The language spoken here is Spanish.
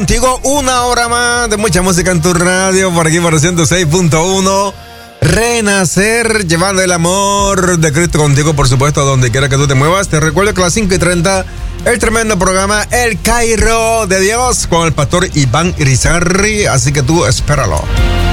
Contigo una hora más de mucha música en tu radio, por aquí por 106.1. Renacer, llevando el amor de Cristo contigo, por supuesto, a donde quiera que tú te muevas. Te recuerdo que a las 5:30, el tremendo programa El Cairo de Dios con el pastor Iván Irizarry, así que tú espéralo.